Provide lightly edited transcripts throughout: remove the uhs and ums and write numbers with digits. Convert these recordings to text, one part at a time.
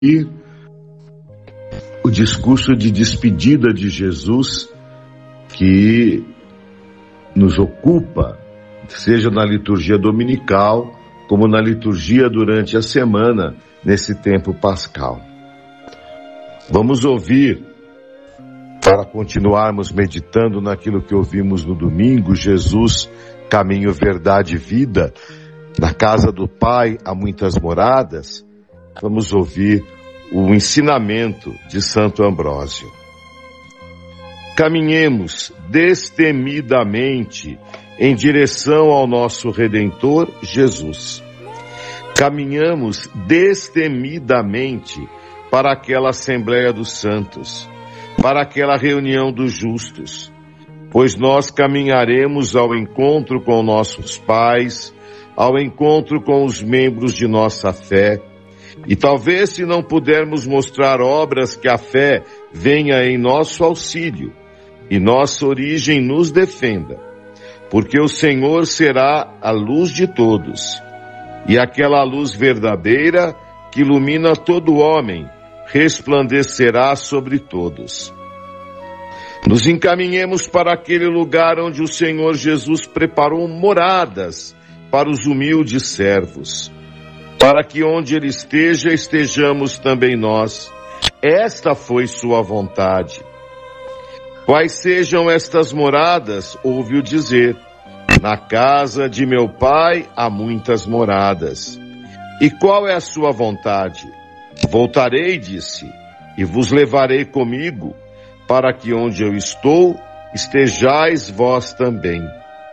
E o discurso de despedida de Jesus que nos ocupa, seja na liturgia dominical, como na liturgia durante a semana, nesse tempo pascal. Vamos ouvir, para continuarmos meditando naquilo que ouvimos no domingo, Jesus, caminho, verdade e vida, na casa do Pai há muitas moradas. Vamos ouvir o ensinamento de Santo Ambrósio. Caminhemos destemidamente em direção ao nosso Redentor Jesus. Caminhamos destemidamente para aquela Assembleia dos Santos, para aquela reunião dos justos, pois nós caminharemos ao encontro com nossos pais, ao encontro com os membros de nossa fé, e talvez, se não pudermos mostrar obras, que a fé venha em nosso auxílio e nossa origem nos defenda, porque o Senhor será a luz de todos, e aquela luz verdadeira que ilumina todo homem resplandecerá sobre todos. Nos encaminhemos para aquele lugar onde o Senhor Jesus preparou moradas para os humildes servos, para que onde Ele esteja, estejamos também nós. Esta foi sua vontade. Quais sejam estas moradas, ouviu dizer: na casa de meu Pai há muitas moradas. E qual é a sua vontade? Voltarei, disse, e vos levarei comigo, para que onde eu estou, estejais vós também.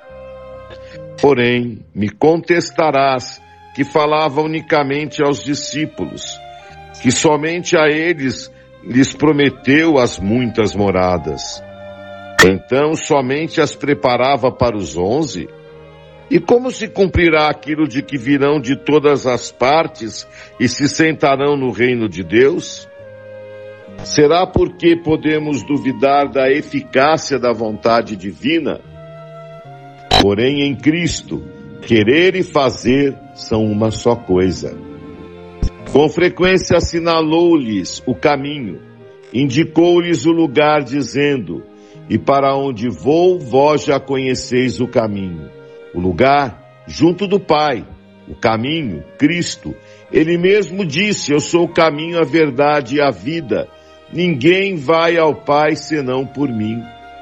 Porém, me contestarás que falava unicamente aos discípulos, que somente a eles lhes prometeu as muitas moradas. Então somente as preparava para os 11? E como se cumprirá aquilo de que virão de todas as partes e se sentarão no reino de Deus? Será porque podemos duvidar da eficácia da vontade divina? Porém, em Cristo, querer e fazer são uma só coisa. Com frequência assinalou-lhes o caminho, indicou-lhes o lugar, dizendo: e para onde vou, vós já conheceis o caminho. O lugar, junto do Pai, o caminho, Cristo. Ele mesmo disse: eu sou o caminho, a verdade e a vida. Ninguém vai ao Pai senão por mim.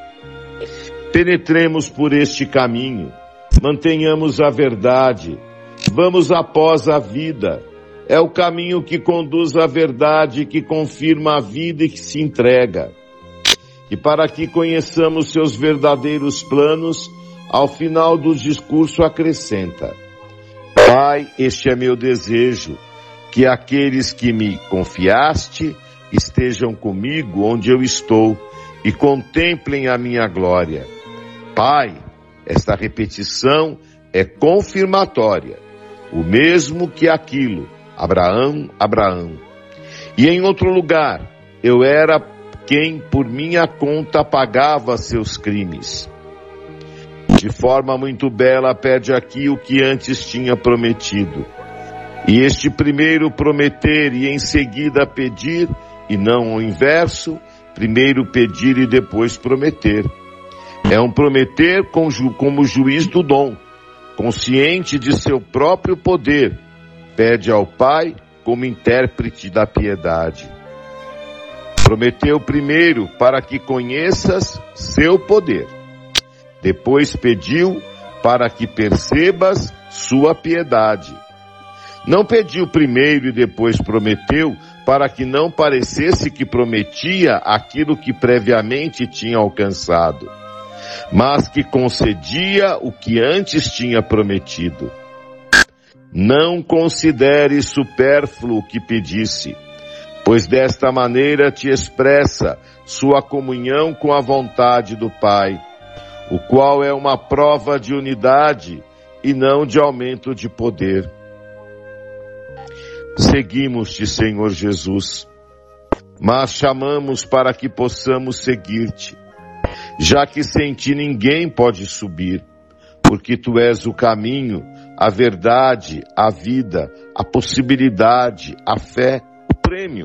Penetremos por este caminho, mantenhamos a verdade, vamos após a vida. É o caminho que conduz à verdade, que confirma a vida e que se entrega. E para que conheçamos seus verdadeiros planos, ao final do discurso acrescenta: Pai, este é meu desejo, que aqueles que me confiaste estejam comigo onde eu estou e contemplem a minha glória. Pai, esta repetição é confirmatória, o mesmo que aquilo, Abraão, Abraão. E em outro lugar, eu era quem por minha conta pagava seus crimes. De forma muito bela pede aqui o que antes tinha prometido. E este primeiro prometer e em seguida pedir, e não o inverso, primeiro pedir e depois prometer. É um prometer como juiz do dom, consciente de seu próprio poder, pede ao Pai como intérprete da piedade. Prometeu primeiro para que conheças seu poder. Depois pediu para que percebas sua piedade. Não pediu primeiro e depois prometeu para que não parecesse que prometia aquilo que previamente tinha alcançado, mas que concedia o que antes tinha prometido. Não considere supérfluo o que pedisse, pois desta maneira te expressa sua comunhão com a vontade do Pai, o qual é uma prova de unidade e não de aumento de poder. Seguimos-te, Senhor Jesus, mas chamamos para que possamos seguir-te, já que sem ti ninguém pode subir, porque tu és o caminho, a verdade, a vida, a possibilidade, a fé, o prêmio.